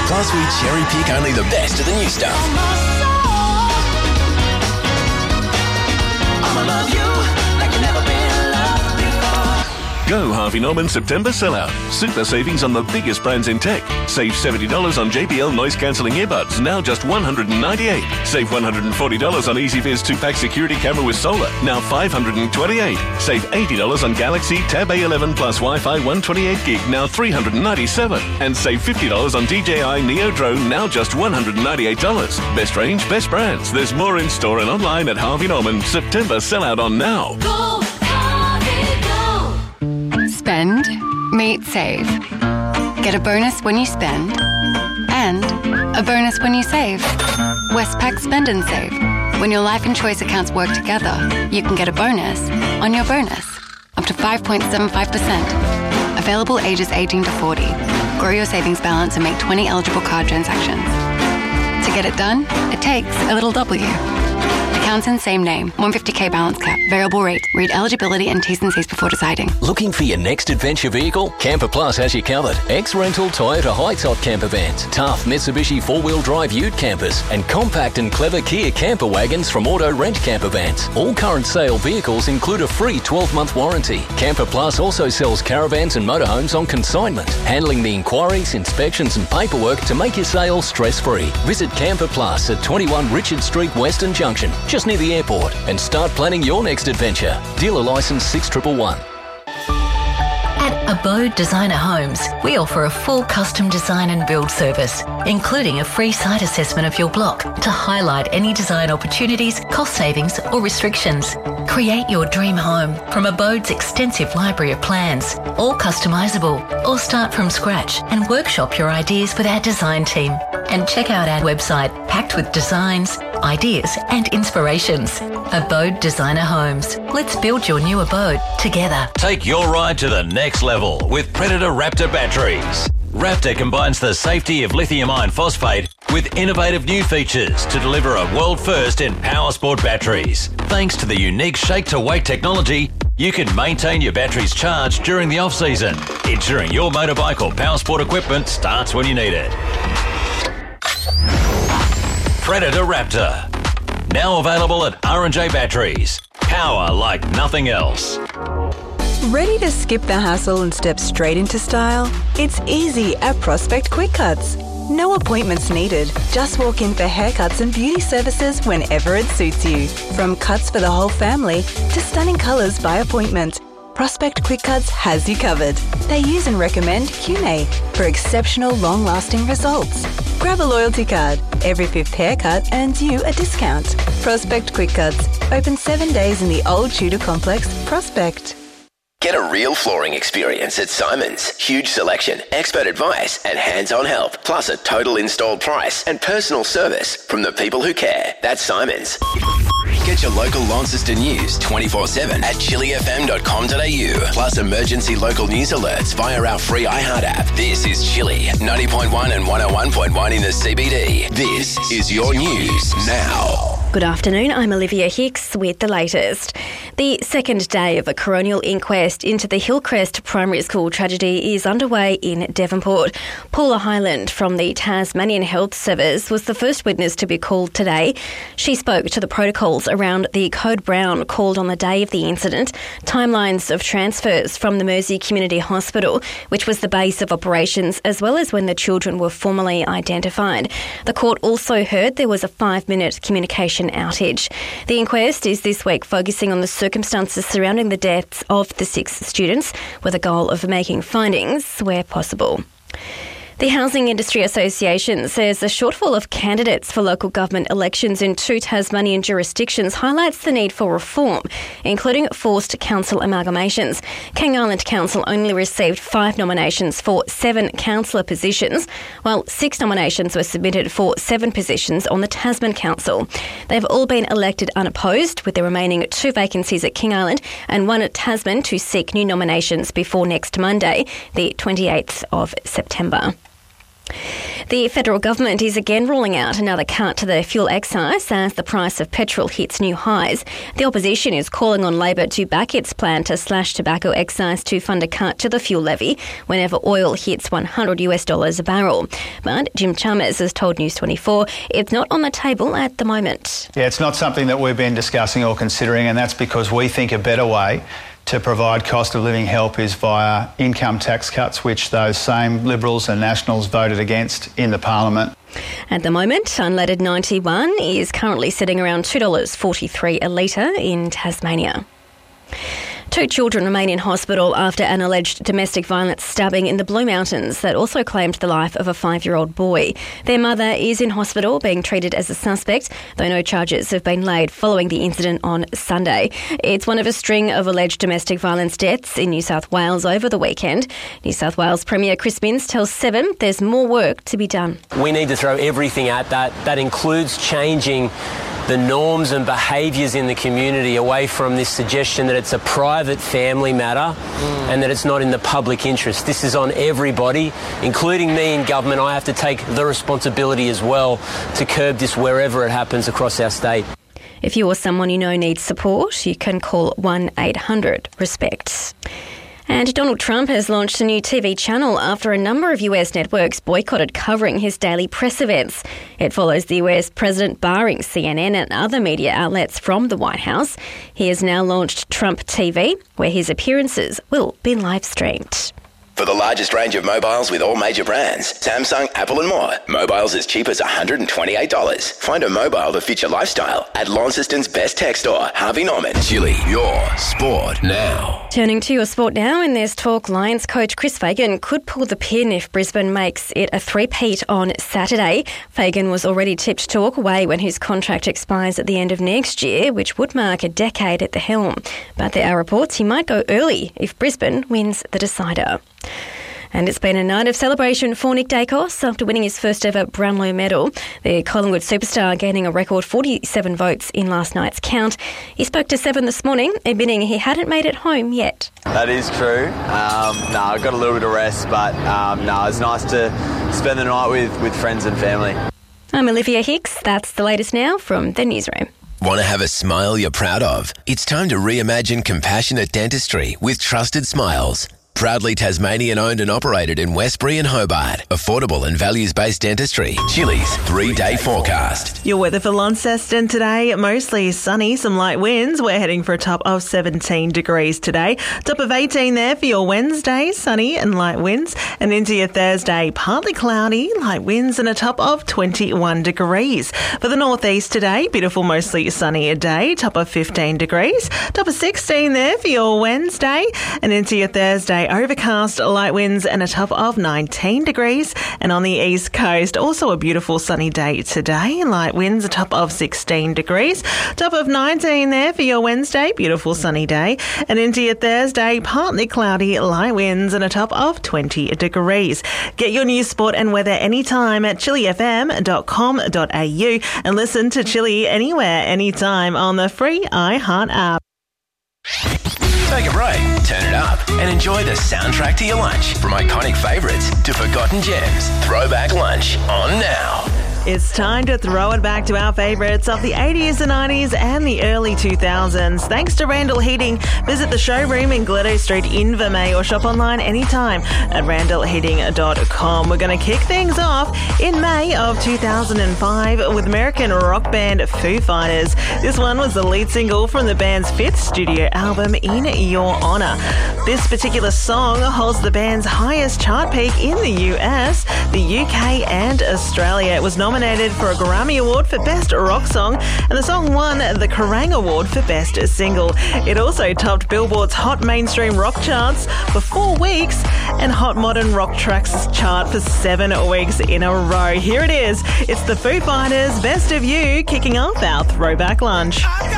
Plus, we cherry pick only the best of the new stuff. I'ma love you like you never been loved before. Go Harvey Norman September sellout. Super savings on the biggest brands in tech. Save $70 on JBL noise-cancelling earbuds, now just $198. Save $140 on EasyViz 2-pack security camera with solar, now $528. Save $80 on Galaxy Tab A11 plus Wi-Fi 128 gig, now $397. And save $50 on DJI Neo Drone, now just $198. Best range, best brands. There's more in store and online at Harvey Norman. September sellout on now. Go, Harvey, go! Spend, meet, save. Get a bonus when you spend and a bonus when you save. Westpac Spend and Save. When your life and choice accounts work together, you can get a bonus on your bonus, up to 5.75%. Available ages 18 to 40. Grow your savings balance and make 20 eligible card transactions. To get it done, it takes a little W. Accounts in same name. 150k balance cap. Variable rate. Read eligibility and T's and C's before deciding. Looking for your next adventure vehicle? Camper Plus has you covered. Ex-rental Toyota high-top camper vans, tough Mitsubishi four-wheel drive ute campers, and compact and clever Kia camper wagons from Auto Rent Camper Vans. All current sale vehicles include a free 12-month warranty. Camper Plus also sells caravans and motorhomes on consignment, handling the inquiries, inspections and paperwork to make your sale stress-free. Visit Camper Plus at 21 Richard Street, Western Junction, just near the airport, and start planning your next adventure. Dealer license 6111. At Abode Designer Homes, we offer a full custom design and build service, including a free site assessment of your block to highlight any design opportunities, cost savings or restrictions. Create your dream home from Abode's extensive library of plans, all customisable, or start from scratch and workshop your ideas with our design team. And check out our website packed with designs, ideas and inspirations. Abode Designer Homes. Let's build your new abode together. Take your ride to the next level with Predator Raptor batteries. Raptor combines the safety of lithium iron phosphate with innovative new features to deliver a world first in power sport batteries. Thanks to the unique shake-to-weight technology, you can maintain your batteries charged during the off-season, ensuring your motorbike or power sport equipment starts when you need it. Predator Raptor. Now available at R&J Batteries. Power like nothing else. Ready to skip the hassle and step straight into style? It's easy at Prospect Quick Cuts. No appointments needed. Just walk in for haircuts and beauty services whenever it suits you. From cuts for the whole family to stunning colours by appointment, Prospect Quick Cuts has you covered. They use and recommend Cune for exceptional long-lasting results. Grab a loyalty card. Every fifth haircut earns you a discount. Prospect Quick Cuts. Open 7 days in the Old Tudor Complex, Prospect. Get a real flooring experience at Simon's. Huge selection, expert advice and hands-on help, plus a total installed price and personal service from the people who care. That's Simon's. Get your local Launceston news 24/7 at chillyfm.com.au. Plus emergency local news alerts via our free iHeart app. This is Chilly 90.1 and 101.1 in the CBD. This is your news now. Good afternoon, I'm Olivia Hicks with the latest. The second day of a coronial inquest into the Hillcrest Primary School tragedy is underway in Devonport. Paula Hyland from the Tasmanian Health Service was the first witness to be called today. She spoke to the protocols around the Code Brown called on the day of the incident, timelines of transfers from the Mersey Community Hospital, which was the base of operations, as well as when the children were formally identified. The court also heard there was a 5-minute communication outage. The inquest is this week focusing on the circumstances surrounding the deaths of the 6 students, with a goal of making findings where possible. The Housing Industry Association says the shortfall of candidates for local government elections in 2 Tasmanian jurisdictions highlights the need for reform, including forced council amalgamations. King Island Council only received 5 nominations for 7 councillor positions, while 6 nominations were submitted for 7 positions on the Tasman Council. They've all been elected unopposed, with the remaining 2 vacancies at King Island and 1 at Tasman to seek new nominations before next Monday, the 28th of September. The federal government is again rolling out another cut to the fuel excise as the price of petrol hits new highs. The opposition is calling on Labor to back its plan to slash tobacco excise to fund a cut to the fuel levy whenever oil hits $100 a barrel. But Jim Chalmers has told News 24 it's not on the table at the moment. Yeah, it's not something that we've been discussing or considering, and that's because we think a better way to provide cost of living help is via income tax cuts, which those same Liberals and Nationals voted against in the Parliament. At the moment, unleaded 91 is currently sitting around $2.43 a litre in Tasmania. 2 children remain in hospital after an alleged domestic violence stabbing in the Blue Mountains that also claimed the life of a 5-year-old boy. Their mother is in hospital being treated as a suspect, though no charges have been laid following the incident on Sunday. It's one of a string of alleged domestic violence deaths in New South Wales over the weekend. New South Wales Premier Chris Minns tells Seven there's more work to be done. We need to throw everything at that. That includes changing the norms and behaviours in the community away from this suggestion that it's a private family matter and that it's not in the public interest. This is on everybody, including me in government. I have to take the responsibility as well to curb this wherever it happens across our state. If you or someone you know needs support, you can call 1-800-RESPECT. And Donald Trump has launched a new TV channel after a number of US networks boycotted covering his daily press events. It follows the US president barring CNN and other media outlets from the White House. He has now launched Trump TV, where his appearances will be live streamed. For the largest range of mobiles with all major brands, Samsung, Apple and more, mobiles as cheap as $128. Find a mobile that fits your lifestyle at Launceston's best tech store, Harvey Norman. Chili, your sport now. Turning to your sport now, and there's talk Lions coach Chris Fagan could pull the pin if Brisbane makes it a three-peat on Saturday. Fagan was already tipped to walk away when his contract expires at the end of next year, which would mark a decade at the helm. But there are reports he might go early if Brisbane wins the decider. And it's been a night of celebration for Nick Dacos after winning his first ever Brownlow medal. The Collingwood superstar gaining a record 47 votes in last night's count. He spoke to Seven this morning, admitting he hadn't made it home yet. That is true. I got a little bit of rest, but it's nice to spend the night with friends and family. I'm Olivia Hicks. That's the latest now from the newsroom. Want to have a smile you're proud of? It's time to reimagine compassionate dentistry with Trusted Smiles. Proudly Tasmanian owned and operated in Westbury and Hobart. Affordable and values-based dentistry. Chili's 3-day forecast. Your weather for Launceston today, mostly sunny, some light winds. We're heading for a top of 17 degrees today. Top of 18 there for your Wednesday, sunny and light winds. And into your Thursday, partly cloudy, light winds and a top of 21 degrees. For the northeast today, beautiful, mostly sunny day, top of 15 degrees. Top of 16 there for your Wednesday. And into your Thursday, overcast, light winds and a top of 19 degrees. And on the east coast, also a beautiful sunny day today. Light winds, a top of 16 degrees. Top of 19 there for your Wednesday, beautiful sunny day. And into your Thursday, partly cloudy, light winds and a top of 20 degrees. Get your news, sport and weather anytime at chilifm.com.au and listen to Chili anywhere, anytime on the free iHeart app. Take a break, turn it up, and enjoy the soundtrack to your lunch. From iconic favourites to forgotten gems, Throwback Lunch on now. It's time to throw it back to our favourites of the 80s, the 90s and the early 2000s. Thanks to Randall Heating. Visit the showroom in Gledo Street, Invermay, or shop online anytime at randallheating.com. We're going to kick things off in May of 2005 with American rock band Foo Fighters. This one was the lead single from the band's 5th studio album, In Your Honor. This particular song holds the band's highest chart peak in the US, the UK and Australia. It was nominated for a Grammy Award for Best Rock Song, and the song won the Kerrang Award for Best Single. It also topped Billboard's Hot Mainstream Rock charts for 4 weeks and Hot Modern Rock Tracks chart for 7 weeks in a row. Here it is. It's the Foo Fighters' Best of You, kicking off our Throwback Lunch.